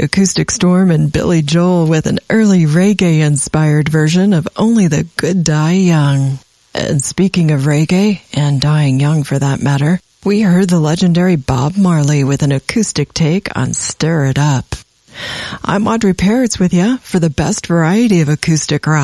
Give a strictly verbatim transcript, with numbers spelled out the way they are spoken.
Acoustic Storm and Billy Joel with an early reggae-inspired version of Only the Good Die Young. And speaking of reggae, and dying young for that matter, we heard the legendary Bob Marley with an acoustic take on Stir It Up. I'm Audrey Peretz with you for the best variety of acoustic rock.